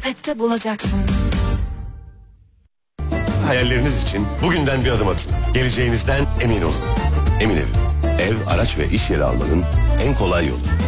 Opet'te bulacaksın. Hayalleriniz için bugünden bir adım atın. Geleceğinizden emin olun. Emin Ev. Ev, araç ve iş yeri almanın en kolay yolu.